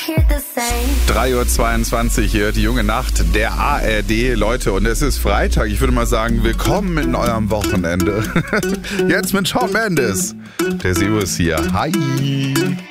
3:22 Uhr hier, die junge Nacht der ARD, Leute. Und es ist Freitag. Ich würde mal sagen, willkommen in eurem Wochenende. Jetzt mit Shawn Mendes. Der Sebo ist hier. Hi.